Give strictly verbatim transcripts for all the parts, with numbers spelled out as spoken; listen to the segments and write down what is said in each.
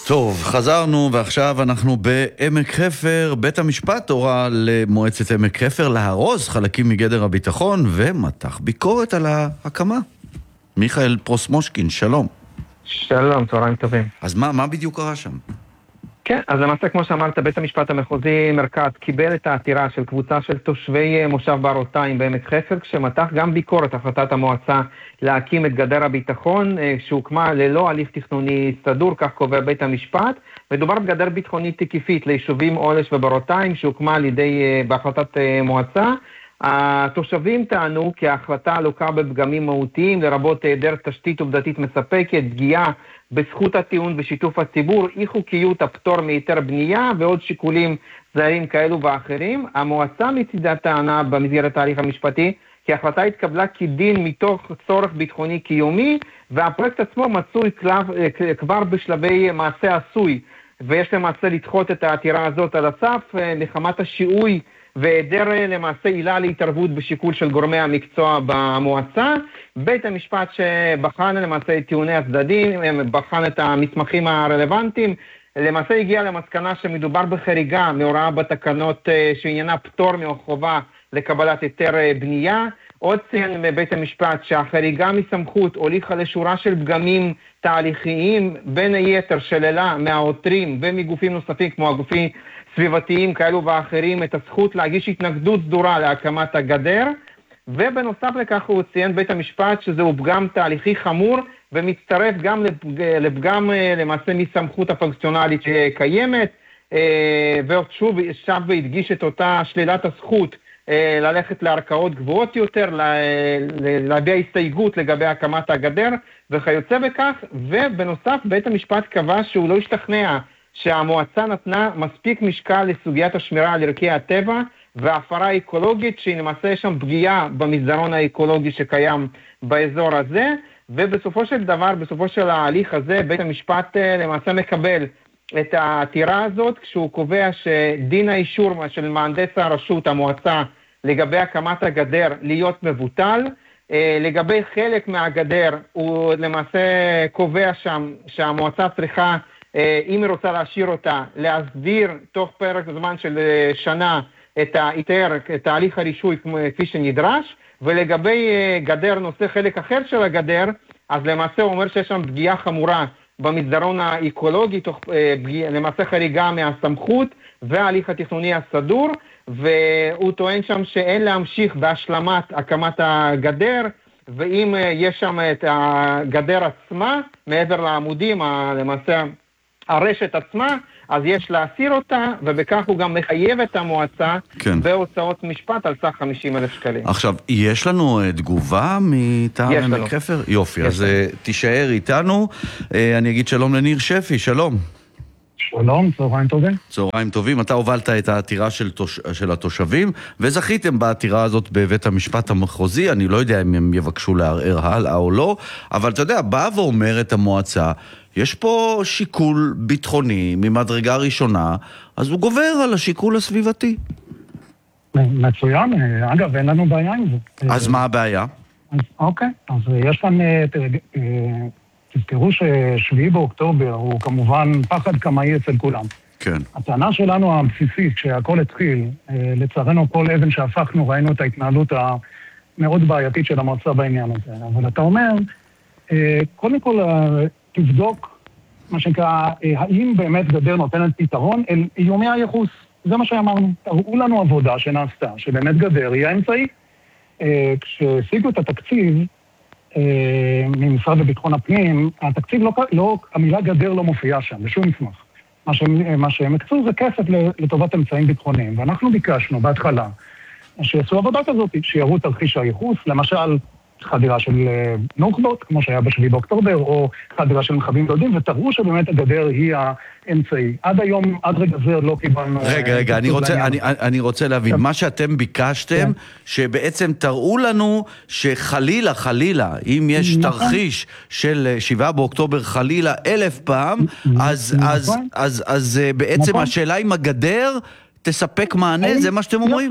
טוב, חזרנו ועכשיו אנחנו בעמק חפר. בית המשפט הורה למועצת עמק חפר להרוס חלקים מגדר הביטחון ומתח ביקורת על ההקמה. מיכאל פרוסמושקין, שלום. שלום, צהריים טובים. אז מה, מה בדיוק קרה שם? כן, אז למעשה כמו שאמרת, בית המשפט המחוזי מרכז קיבל את העתירה של קבוצה של תושבי מושב ברותיים בעמק חפר, כשמתח גם ביקורת החלטת המועצה להקים את גדר הביטחון, שהוקמה ללא הליך תכנוני סדור, כך קובע בית המשפט. מדובר בגדר ביטחונית תקיפית ליישובים אולש וברותיים, שהוקמה על ידי, בהחלטת מועצה. התושבים טענו כי ההחלטה לוקה בפגמים מהותיים, לרבות היעדר תשתית עובדתית מספקת, פגיעה בזכות הטיעון ושיתוף הציבור, אי חוקיות הפטור מהיתר בנייה ועוד שיקולים זרים כאלו ואחרים. המועצה מצידה טענה במסגרת ההליך המשפטי כי ההחלטה התקבלה כדין מתוך צורך ביטחוני קיומי, והפרויקט עצמו מצוי כבר בשלבי מעשה עשוי, ויש למעשה לדחות את העתירה הזאת על הסף מחמת השיעוי והיעדר למעשה עילה להתערבות בשיקול של גורמי המקצוע במועצה. בית המשפט שבחן למעשה את טיעוני הצדדים, בחן את המסמכים הרלוונטיים, למעשה הגיע למסקנה שמדובר בחריגה מהוראה בתקנות שעניינה פטור מהחובה לקבלת היתר בנייה. עוד ציין בבית המשפט שהחריגה מסמכות הוליכה לשורה של פגמים תהליכיים, בין היתר שללה מהעותרים ומגופים נוספים כמו הגופים סביבתיים כאלו ואחרים את הזכות להגיש התנגדות סדורה להקמת הגדר, ובנוסף לכך הוא ציין בית המשפט שזהו פגם תהליכי חמור ומצטרף גם לפגם למעשה מסמכות הפונקציונלית שקיימת, ועוד שוב שב והדגיש את אותה שלילת הזכות ללכת לערכאות גבוהות יותר, להביע הסתייגות לגבי הקמת הגדר וכיוצא בכך. ובנוסף בית המשפט קבע שהוא לא השתכנע שהמועצה נתנה מספיק משקל לסוגיית השמירה על ערכי הטבע וההפרה האקולוגית, שהיא למעשה שם פגיעה במסדרון האקולוגי שקיים באזור הזה. ובסופו של דבר, בסופו של ההליך הזה, בית המשפט למעשה מקבל את העתירה הזאת, כשהוא קובע שדין האישור של מהנדס הרשות, המועצה, לגבי הקמת הגדר להיות מבוטל. לגבי חלק מהגדר, הוא למעשה קובע שם שהמועצה צריכה, אם היא רוצה להשאיר אותה, להסדיר תוך פרק זמן של שנה את היתר, את תהליך הרישוי כפי שנדרש, ולגבי גדר נושא חלק אחר של הגדר, אז למעשה הוא אומר שיש שם פגיעה חמורה במסדרון האקולוגי, תוך למעשה חריגה מהסמכות וההליך התכנוני הסדור, והוא טוען שם שאין להמשיך בהשלמת הקמת הגדר, ואם יש שם את הגדר עצמה, מעבר לעמודים, למעשה הרשת עצמה, אז יש להסיר אותה, ובכך הוא גם מחייב את המועצה כן. בהוצאות משפט על סך חמישים אלף שקלים. עכשיו, יש לנו תגובה מטעם עמק חפר? יופי, אז לנו. תישאר איתנו. אני אגיד שלום לניר שפי, שלום. שלום, צהריים טובים. צהריים טובים, אתה הובלת את העתירה של, תוש... של התושבים, וזכיתם בעתירה הזאת בבית המשפט המחוזי. אני לא יודע אם הם יבקשו לערער הלאה או לא, אבל אתה יודע, באה ואומרת המועצה, יש פה שיקול ביטחוני ממדרגה ראשונה, אז הוא גובר על השיקול הסביבתי. מצוין, אגב, אין לנו בעיה עם זה. אז מה הבעיה? אז, אוקיי, אז יש כאן, תזכרו ששביעי באוקטובר הוא כמובן פחד קמאי אצל כולם. כן. הטענה שלנו הבסיסית, כשהכל התחיל, לצערנו כל אבן שהפכנו, ראינו את ההתנהלות המאוד בעייתית של המועצה בעניין הזה. אבל אתה אומר, קודם כל, תבדוק, מה שנקרא, האם באמת גדר נותנת פתרון אל איומי הייחוס. זה מה שאמרנו. תראו לנו עבודה שנעשתה, שבאמת גדר היא האמצעי. כשהשיגו את התקציב ממשרד לביטחון הפנים, התקציב לא, לא, המילה גדר לא מופיעה שם, בשום מסמך. מה שהם, מה שהם הקצו זה כסף לטובת אמצעים ביטחוניים, ואנחנו ביקשנו בהתחלה שיעשו עבודה כזאת, שיראו תרחיש הייחוס, למשל חדירה של נוח'בות, כמו שהיה בשביעי באוקטובר, או חדירה של מחבלים דודים, ותראו שבאמת הגדר היא האמצעי. עד היום, עד רגע זה לא קיבלנו... רגע, רגע, אני רוצה, אני, אני רוצה להבין, מה שאתם ביקשתם, שבעצם תראו לנו שחלילה, חלילה, אם יש תרחיש של שבעה באוקטובר חלילה אלף פעם, אז, אז, אז, אז בעצם השאלה אם הגדר תספק מענה, זה מה שאתם אומרים?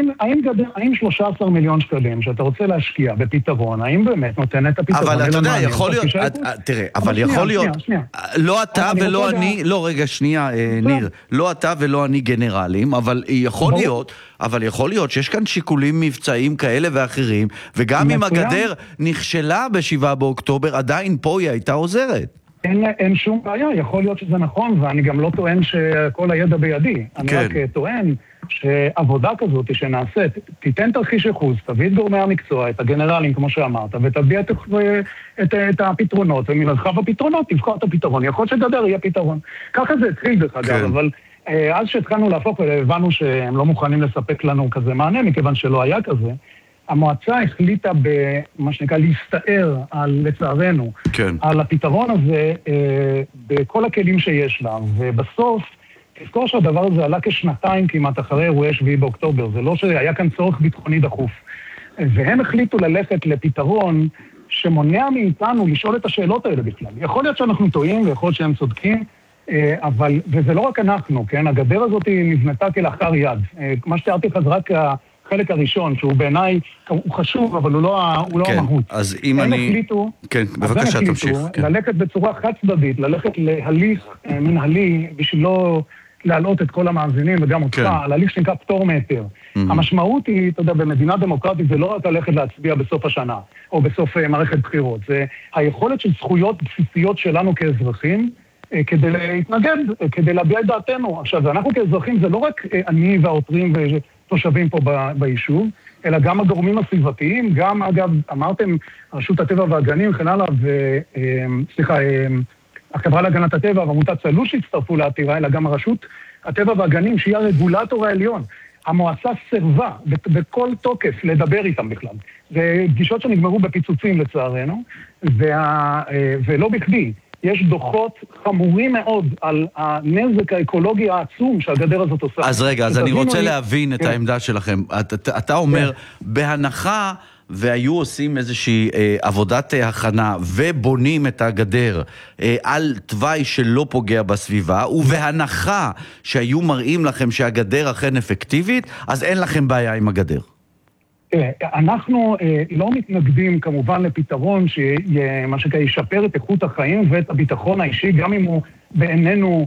האם שלושה עשר מיליון שקלים שאתה רוצה להשקיע בפתרון, האם באמת נותן את הפתרון? אבל אתה יודע, יכול להיות, תראה, אבל יכול להיות, לא אתה ולא אני, לא רגע, שנייה, ניר, לא אתה ולא אני גנרלים, אבל יכול להיות, אבל יכול להיות שיש כאן שיקולים מבצעיים כאלה ואחרים, וגם אם הגדר נכשלה בשבעה באוקטובר, עדיין פה היא הייתה עוזרת. אין, אין שום בעיה, יכול להיות שזה נכון, ואני גם לא טוען שכל הידע בידי. אני רק טוען שעבודה כזאת שנעשית, תיתן תרחיש ייחוס, תביא את גורמי המקצוע, את הגנרלים, כמו שאמרת, ותביא את, את, את הפתרונות, וממרחב הפתרונות תבחר את הפתרון. יכול להיות שגדר יהיה פתרון. ככה זה התחיל דרך אגב, אבל אז שהתחלנו להפוך, הבנו שהם לא מוכנים לספק לנו כזה מענה, מכיוון שלא היה כזה. המועצה החליטה במה שנקרא להסתער על, לצערנו, כן. על הפתרון הזה אה, בכל הכלים שיש לה, ובסוף תזכור שהדבר הזה עלה כשנתיים כמעט אחרי אירועי שביעי באוקטובר, זה לא שהיה כאן צורך ביטחוני דחוף, והם החליטו ללכת לפתרון שמונע מאיתנו לשאול את השאלות האלה בכלל. יכול להיות שאנחנו טועים ויכול להיות שהם צודקים, אה, אבל, וזה לא רק אנחנו, כן? הגדר הזאת נבנתה כלאחר יד. אה, מה שתיארתי לך זה רק החלק הראשון, שהוא בעיניי, הוא חשוב, אבל הוא לא, הוא כן, לא המהות. אז אם אני... החליטו, כן, בבקשה, תמשיך. כן. ללכת בצורה חד צדדית, ללכת להליך מנהלי, בשביל לא להעלות את כל המאזינים, וגם אותך, כן. להליך שנקרא פטור מהיתר. Mm-hmm. המשמעות היא, אתה יודע, במדינה דמוקרטית, זה לא רק ללכת להצביע בסוף השנה, או בסוף מערכת בחירות. זה היכולת של זכויות בסיסיות שלנו כאזרחים, כדי להתנגד, כדי להביע את דעתנו. עכשיו, אנחנו כאזרחים, זה לא רק אני והעותרים ותושבים פה ביישוב, אלא גם הגורמים הסביבתיים, גם, אגב, אמרתם, רשות הטבע והגנים, וכן הלאה, וסליחה, החברה להגנת הטבע ועמותת צלוש שהצטרפו לעתירה, אלא גם הרשות הטבע והגנים, שהיא הרגולטור העליון. המועצה סרבה בכל תוקף לדבר איתם בכלל. זה פגישות שנגמרו בפיצוצים לצערנו, וה, ולא בכדי. יש דוחות חמורים מאוד על הנזק האקולוגי העצום שהגדר הזאת עושה. אז רגע, אז אני רוצה להבין את העמדה שלכם. אתה אומר, בהנחה והיו עושים איזושהי עבודת הכנה ובונים את הגדר על תוואי שלא פוגע בסביבה, ובהנחה שהיו מראים לכם שהגדר אכן אפקטיבית, אז אין לכם בעיה עם הגדר. אנחנו לא מתנגדים כמובן לפתרון שמה שכן ישפר את איכות החיים ואת הביטחון האישי, גם אם הוא בעינינו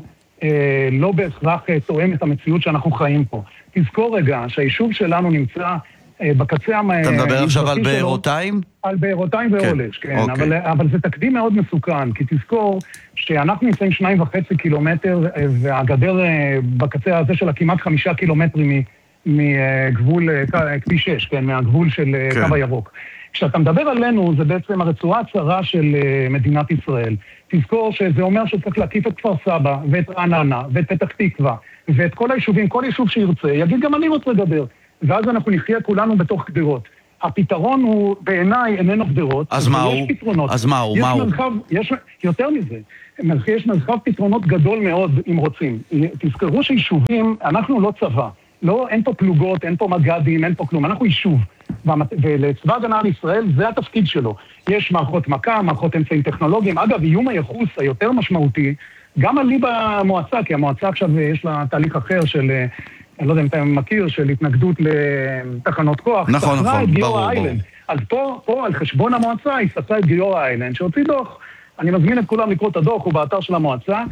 לא בהכרח תואם את המציאות שאנחנו חיים פה. תזכור רגע שהיישוב שלנו נמצא בקצה... אתה מדבר עכשיו על בארותיים? על בארותיים ועולש, כן. אבל, אבל זה תקדים מאוד מסוכן, כי תזכור שאנחנו נמצאים שניים וחצי קילומטר, והגדר בקצה הזה של כמעט חמישה קילומטרים מגבול, כביש שש, כן, מהגבול של כן. קו הירוק. כשאתה מדבר עלינו, זה בעצם הרצועה הצרה של מדינת ישראל. תזכור שזה אומר שצריך להקיף את כפר סבא, ואת רעננה, ואת פתח תקווה, ואת כל היישובים, כל יישוב שירצה, יגיד גם אני רוצה לדבר. ואז אנחנו נחיה כולנו בתוך גדרות. הפתרון הוא בעיניי איננו גדרות. אז מה הוא? אז מה הוא? יש מה הוא? מרחב, יש, יותר מזה, יש מרחב פתרונות גדול מאוד אם רוצים. תזכרו שיישובים, אנחנו לא צבא. לא, אין פה פלוגות, אין פה מג"דים, אין פה כלום. אנחנו יישוב. ולצבא הגנה לישראל זה התפקיד שלו. יש מערכות מכה, מערכות אמצעים טכנולוגיים. אגב, איום הייחוס היותר משמעותי, גם עלי במועצה, כי המועצה עכשיו יש לה תהליך אחר של... אני לא יודע אם אתה מכיר, של התנגדות לתחנות כוח. נכון, נכון, ברור, ברור. אז פה, פה על חשבון המועצה, היא ספרה את גיורא איילנד, שהוציא דוח. אני מזמין את כולם לקרוא את הדוח, הוא באתר של המועצה.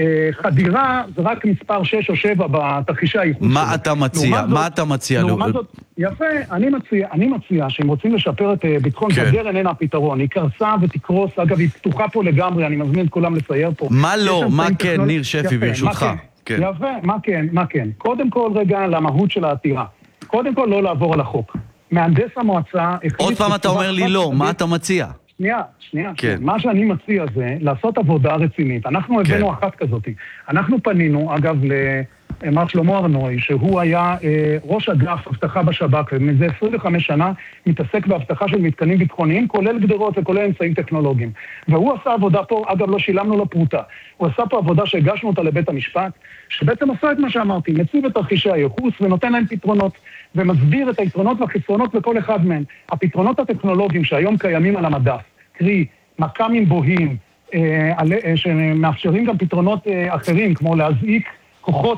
חדירה זה רק מספר שש או שבע בתרחישי הייחוס. מה אתה מציע? מה אתה מציע? יפה, אני מציע, אני מציע שהם רוצים לשפר את ביטחון, גדר איננה הפתרון. היא קרסה ותקרוס, אגב, היא פתוחה פה לגמרי, אני מזמין את כולם לצייר פה. מה לא? מה כן, ניר שפי, ברשותך? יפה, מה כן, מה כן. קודם כל רגע למהות של העתירה. קודם כל לא לעבור על החוק. מהנדס המועצה... עוד פעם אתה אומר לי לא, מה אתה מציע? שנייה, שנייה. מה שאני מציע זה לעשות עבודה רצינית. אנחנו הבאנו אחת כזאת. אנחנו פנינו, אגב, למר שלמה ארנוי, שהוא היה ראש אגף אבטחה בשב"כ, ומזה עשרים וחמש שנה מתעסק באבטחה של מתקנים ביטחוניים, כולל גדרות וכולל אמצעים טכנולוגיים. והוא עשה עבודה פה, אגב, לא שילמנו לו פרוטה. הוא עשה פה עבודה שהגשנו אותה לבית המשפט, שבעצם עשה את מה שאמרתי, מציב את תרחישי הייחוס ונותן להם פתרונות, ומסביר את היתרונות והחסרונות לכל אחד מהם. הפתרונות הטכנולוגיים שהיום קיימים על המדף, קרי, מקמים בוהים, אה, שמאפשרים גם פתרונות אה, אחרים, כמו להזעיק כוחות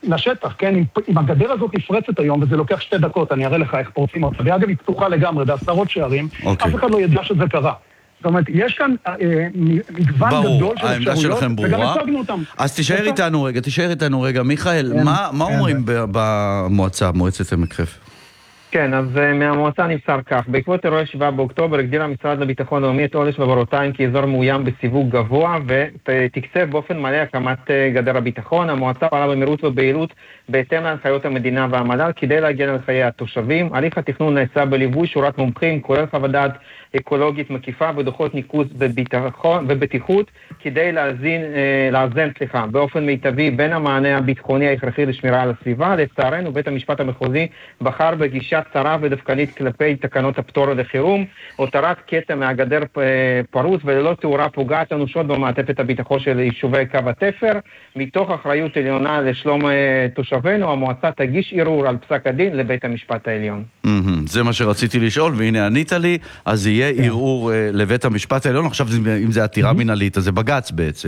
לשטח, כן? אם, אם הגדר הזאת נפרצת היום, וזה לוקח שתי דקות, אני אראה לך איך פורצים אותה, ואגב היא פתוחה לגמרי, בעשרות שערים, אוקיי. אף אחד לא ידע שזה קרה. זאת אומרת, יש כאן אה, מגוון ברור, גדול של העמדה אפשרויות, שלכם ברורה. וגם הצגנו אותם. אז תישאר איתנו רגע, תישאר איתנו רגע. מיכאל, אין, מה, מה אין אומרים ב- במועצה, מועצת עמק חפר? כן, אז uh, מהמועצה נמסר כך, בעקבות אירועי שבעה באוקטובר הגדיר המשרד לביטחון לאומי את עולש ובערותיים כאזור מאוים בסיווג גבוה ותקצב באופן מלא הקמת uh, גדר הביטחון. המועצה פעלה במהירות וביעילות בהתאם להנחיות המדינה והמל"ל כדי להגן על חיי התושבים. הליך התכנון נעשה בליווי שורת מומחים, כולל חוות דעת אקולוגית מקיפה ודוחות ניקוז בביטחון ובטיחות כדי להזין, אה, לאזן, סליחה, באופן מיטבי בין המענה הביטחוני ההכרחי לשמירה על הסביבה. לצערנו, בית המשפט המחוזי בחר בגישה צרה ודווקנית כלפי תקנות הפטור לחירום, הותרת קטע מהגדר פרוץ וללא תאורה פוגעת אנושות במעטפת הביטחון של יישובי קו התפר. מתוך אחריות עליונה לשלום תושבינו, המועצה תגיש ערעור על פסק הדין לבית המשפט העליון. זה מה שרציתי לשאול, והנה ענית לי, אז יהיה ערעור לבית המשפט העליון. עכשיו אם זה עתירה מינהלית, אז זה בג"ץ בעצם.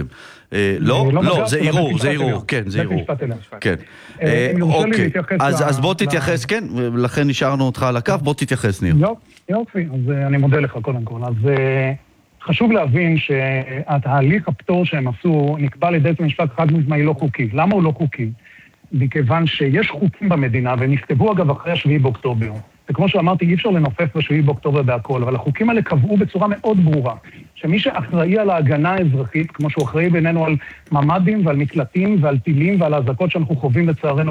לא, לא, זה ערעור, זה ערעור, כן, זה ערעור. כן. אוקיי, אז בוא תתייחס, כן, לכן נשארנו אותך על הקו, בוא תתייחס, ניר. יופי, אז אני מודה לך קודם כל. אז חשוב להבין שהתהליך הפטור שהם עשו נקבע לידי בית המשפט חד משמעי לא חוקי. למה הוא לא חוקי? מכיוון שיש חוקים במדינה, והם נכתבו אגב אחרי השביעי באוקטובר. וכמו שאמרתי, אי אפשר לנופף בשביעי באוקטובר בהכל, אבל החוקים האלה קבעו בצורה מאוד ברורה, שמי שאחראי על ההגנה האזרחית, כמו שהוא אחראי בינינו על ממדים ועל מקלטים ועל טילים ועל ההזקות שאנחנו חווים לצערנו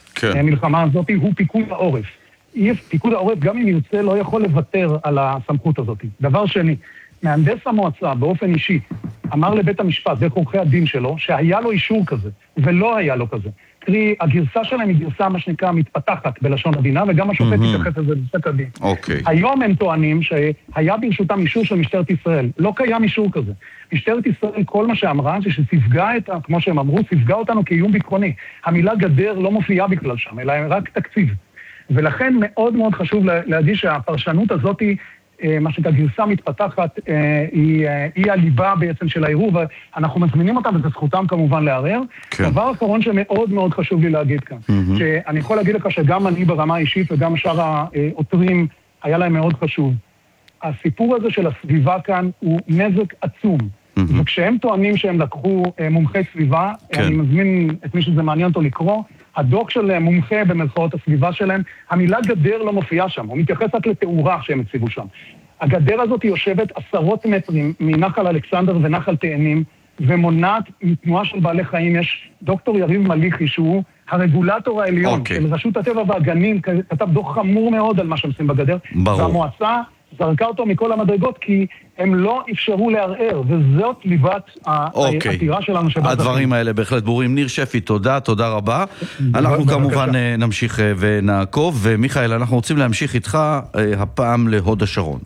במלחמה הזאת, הוא פיקוד העורף. פיקוד העורף, גם אם ירצה, לא יכול לוותר על הסמכות הזאת. דבר שני, מהנדס המועצה באופן אישי אמר לבית המשפט, דרך עורכי הדין שלו, שהיה לו אישור כזה, ולא היה לו כזה. קרי, הגרסה שלהם היא גרסה, מה שנקרא, מתפתחת בלשון המדינה, וגם השופט יתייחס לזה בפסק הדין. אוקיי. היום הם טוענים שהיה ברשותם אישור של משטרת ישראל. לא קיים אישור כזה. משטרת ישראל, כל מה שאמרה, זה שספגה את, כמו שהם אמרו, ספגה אותנו כאיום ביטחוני. המילה גדר לא מופיעה בכלל שם, אלא רק תקציב. ולכן מאוד מאוד חשוב להדגיש שהפרשנות הזאת היא, מה שנקרא גרסה מתפתחת, היא, היא הליבה בעצם של הערעור, ואנחנו מזמינים אותם, וזה זכותם כמובן לערער. כן. דבר אחרון שמאוד מאוד חשוב לי להגיד כאן, mm-hmm. שאני יכול להגיד לך שגם אני ברמה האישית וגם שאר העותרים, היה להם מאוד חשוב. הסיפור הזה של הסביבה כאן הוא נזק עצום. Mm-hmm. וכשהם טוענים שהם לקחו מומחי סביבה, כן. אני מזמין את מי שזה מעניין אותו לקרוא, הדוח של מומחה במרכאות הסביבה שלהם, המילה גדר לא מופיעה שם, הוא מתייחס רק לתאורה שהם הציבו שם. הגדר הזאת יושבת עשרות מטרים מנחל אלכסנדר ונחל תאנים, ומונעת מתנועה של בעלי חיים. יש דוקטור יריב מליחי, שהוא הרגולטור העליון okay. של רשות הטבע והגנים, כתב דוח חמור מאוד על מה שהם עושים בגדר, ברור. והמועצה זרקה אותו מכל המדרגות, כי הם לא אפשרו לערער, וזאת ליבת אוקיי. העתירה שלנו. הדברים האלה בהחלט ברורים. ניר שפי, תודה, תודה רבה. אנחנו כמובן נמשיך ונעקוב, ומיכאל, אנחנו רוצים להמשיך איתך הפעם להוד השרון.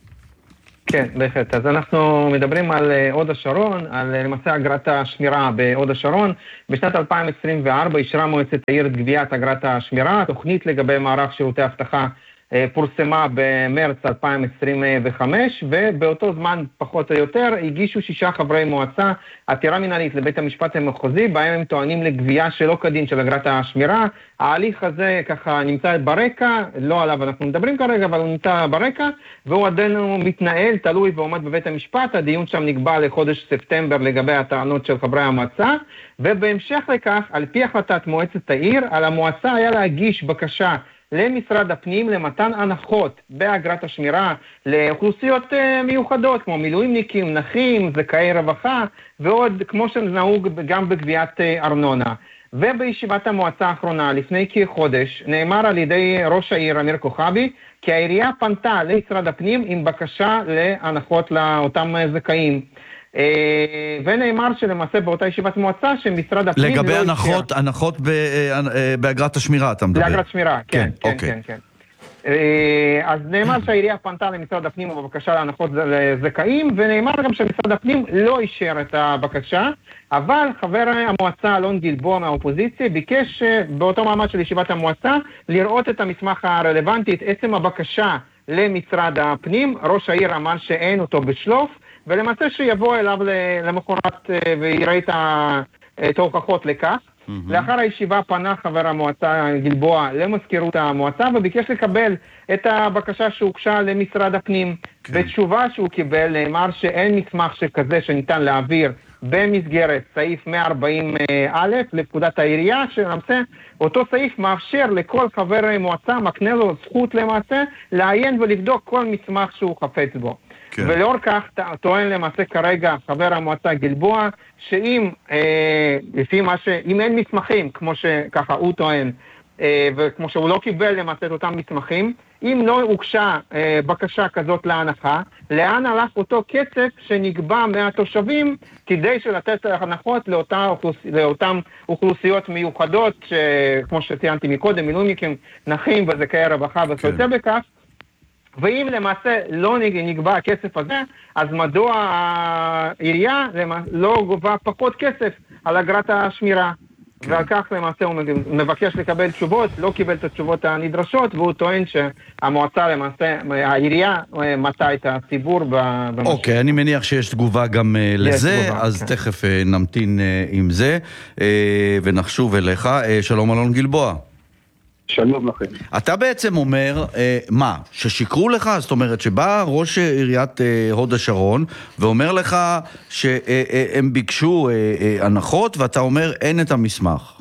כן, בהחלט. אז אנחנו מדברים על הוד השרון, על למעשה אגרת השמירה בהוד השרון. בשנת אלפיים עשרים וארבע אישרה מועצת העיר את גביית אגרת השמירה. התוכנית לגבי מערך שירותי אבטחה פורסמה במרץ אלפיים עשרים וחמש, ובאותו זמן פחות או יותר הגישו שישה חברי מועצה עתירה מינהלית לבית המשפט המחוזי, בהם הם טוענים לגבייה שלא כדין של אגרת השמירה. ההליך הזה ככה נמצא ברקע, לא עליו אנחנו מדברים כרגע, אבל הוא נמצא ברקע, והוא עדיין מתנהל, תלוי ועומד בבית המשפט. הדיון שם נקבע לחודש ספטמבר לגבי הטענות של חברי המועצה, ובהמשך לכך, על פי החלטת מועצת העיר, על המועצה היה להגיש בקשה למשרד הפנים למתן הנחות באגרת השמירה לאוכלוסיות מיוחדות, כמו מילואימניקים, נכים, זכאי רווחה, ועוד כמו שנהוג גם בגביית ארנונה. ובישיבת המועצה האחרונה, לפני כחודש, נאמר על ידי ראש העיר אמיר כוכבי, כי העירייה פנתה למשרד הפנים עם בקשה להנחות לאותם זכאים. ונאמר שלמעשה באותה ישיבת מועצה שמשרד הפנים לגבי הנחות, הנחות באגרת השמירה אתה מדבר. באגרת שמירה, כן, כן, כן, כן. אז נאמר שהעירייה פנתה למשרד הפנים בבקשה להנחות לזכאים, ונאמר גם שמשרד הפנים לא אישר את הבקשה, אבל חבר המועצה אלון גלבוע מהאופוזיציה ביקש באותו מעמד של ישיבת המועצה לראות את המסמך הרלוונטי, את עצם הבקשה למשרד הפנים. ראש העיר אמר שאין אותו בשלוף, ולמעשה שיבוא אליו למחרת ויראה את ההוכחות לכך. Mm-hmm. לאחר הישיבה פנה חבר המועצה גלבוע למזכירות המועצה וביקש לקבל את הבקשה שהוגשה למשרד הפנים. כן. בתשובה שהוא קיבל נאמר שאין מסמך שכזה שניתן להעביר במסגרת סעיף מאה וארבעים א' לפקודת העירייה, שלמעשה אותו סעיף מאפשר לכל חבר מועצה, מקנה לו זכות למעשה לעיין ולבדוק כל מסמך שהוא חפץ בו. כן. ולאור כך טוען למעשה כרגע חבר המועצה גלבוע, שאם אה, לפי מה ש... אם אין מסמכים, כמו שככה הוא טוען, אה, וכמו שהוא לא קיבל למעשה את אותם מסמכים, אם לא הוגשה אה, בקשה כזאת להנחה, לאן הלך אותו כסף שנקבע מהתושבים כדי שלתת הנחות לאותה אוכלוס... לאותן אוכלוסיות מיוחדות, ש... כמו שציינתי מקודם, מילואימניקים, נכים וזכאי רווחה וכיוצא כן. בכך, ואם למעשה לא נקבע הכסף הזה, אז מדוע העירייה לא גובה פחות כסף על אגרת השמירה? כן. ועל כך למעשה הוא מבקש לקבל תשובות, לא קיבל את התשובות הנדרשות, והוא טוען שהמועצה למעשה, העירייה מטעה את הציבור במשהו. אוקיי, אני מניח שיש תגובה גם לזה, תגובה, אז כן. תכף נמתין עם זה, ונחשוב אליך. שלום אלון גלבוע. שלום לכם. אתה בעצם אומר, אה, מה, ששיקרו לך? זאת אומרת, שבא ראש עיריית אה, הוד השרון, ואומר לך שהם אה, אה, ביקשו אה, אה, הנחות, ואתה אומר, אין את המסמך.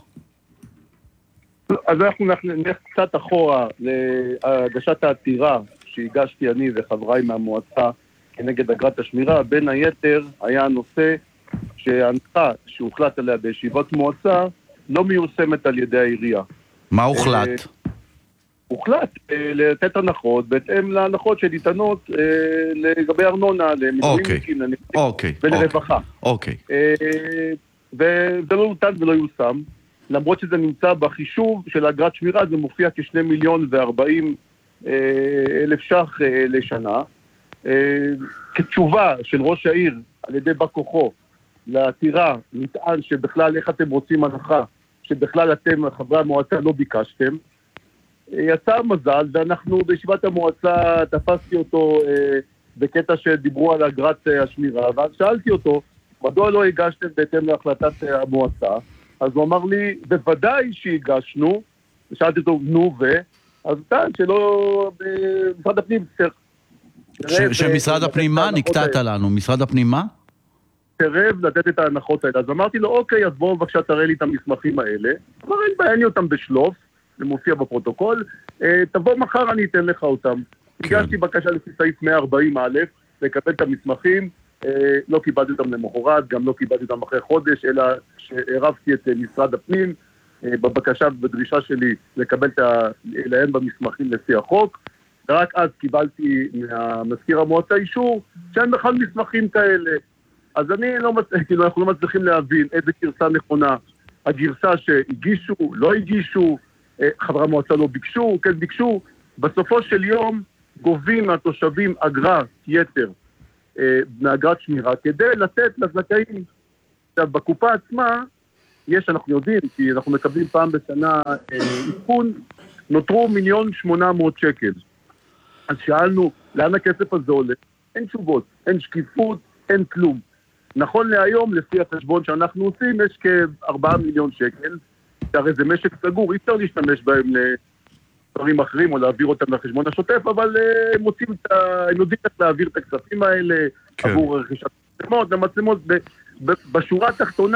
אז אנחנו נלך קצת אחורה להגשת העתירה שהגשתי אני וחבריי מהמועצה כנגד אגרת השמירה. בין היתר היה הנושא שההנחה שהוחלט עליה בישיבות מועצה לא מיושמת על ידי העירייה. מה הוחלט? הוחלט לתת הנחות בהתאם להנחות שניתנות לגבי ארנונה, למילואימניקים, ולרווחה. אוקיי. וזה לא נותן ולא יושם, למרות שזה נמצא בחישוב של אגרת שמירה, זה מופיע כשני מיליון וארבעים אלף ש"ח לשנה. כתשובה של ראש העיר על ידי בא כוחו לעתירה, נטען שבכלל איך אתם רוצים הנחה, שבכלל אתם, חברי המועצה, לא ביקשתם. יצא מזל, ואנחנו בישיבת המועצה תפסתי אותו אה, בקטע שדיברו על אגרת אה, השמירה, ואז שאלתי אותו, מדוע לא הגשתם בהתאם להחלטת אה, המועצה? אז הוא אמר לי, בוודאי שהגשנו, ושאלתי אותו, נו ו... אז טען שלא, משרד הפנים צריך... ש- שמשרד הפנים מה? נקטעת לנו. משרד הפנים מה? תרב לתת את ההנחות האלה. אז אמרתי לו, אוקיי, אז בואו בבקשה תראה לי את המסמכים האלה. אמר, אין בעיה, אין לי אותם בשלוף, זה מופיע בפרוטוקול, תבוא מחר אני אתן לך אותם. הגשתי בקשה לפי סעיף מאה וארבעים א', לקבל את המסמכים, לא קיבלתי אותם למחרת, גם לא קיבלתי אותם אחרי חודש, אלא שערבתי את משרד הפנים, בבקשה ובדרישה שלי לקבל את העיין במסמכים לפי החוק, ורק אז קיבלתי מהמזכיר המועצה אישור שאין בכלל מסמכים כאלה. אז אני לא מצליח, כאילו אנחנו לא מצליחים להבין איזה גרסה נכונה, הגרסה שהגישו, לא הגישו, חברי המועצה לא ביקשו, כן ביקשו, בסופו של יום גובים מהתושבים אגרה יתר, מאגרת שמירה, כדי לתת לזכאים. עכשיו, בקופה עצמה, יש, אנחנו יודעים, כי אנחנו מקבלים פעם בשנה עדכון, נותרו מיליון שמונה מאות שקל. אז שאלנו, לאן הכסף הזה עולה? אין תשובות, אין שקיפות, אין כלום. נכון להיום, לפי החשבון שאנחנו עושים, יש כארבעה מיליון שקל, שהרי זה משק סגור, אי אפשר להשתמש בהם לדברים אחרים, או להעביר אותם לחשבון השוטף, אבל הם מוצאים את ה... הם יודעים איך להעביר את הכספים האלה, כן. עבור רכישת מצלמות, המצלמות בשורה התחתונה,